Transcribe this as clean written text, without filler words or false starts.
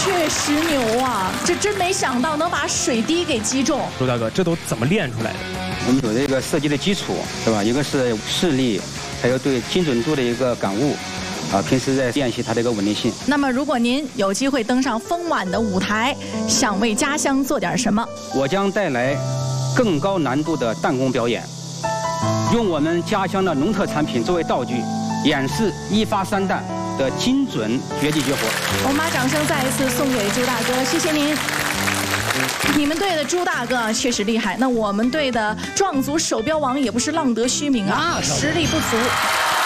确实牛啊！这真没想到能把水滴给击中。 周大哥，这都怎么练出来的？ 我们有这个射击的基础，对吧？一个是视力，还有对精准度的一个感悟，平时在练习它的一个稳定性。 那么，如果您有机会登上丰晚的舞台，想为家乡做点什么？ 我将带来更高难度的弹弓表演，用我们家乡的农特产品作为道具，演示一发三弹的精准绝地绝活。 我们把掌声再一次送给朱大哥，谢谢您。你们队的朱大哥确实厉害，那我们队的壮族手标王也不是浪得虚名啊，实力不俗。